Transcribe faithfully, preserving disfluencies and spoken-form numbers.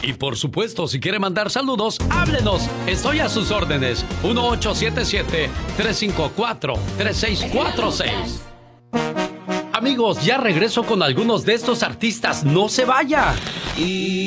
Y por supuesto, si quiere mandar saludos, háblenos. Estoy a sus órdenes. uno ocho siete siete, tres cinco cuatro, tres seis cuatro seis. Amigos, ya regreso con algunos de estos artistas. No se vaya. Y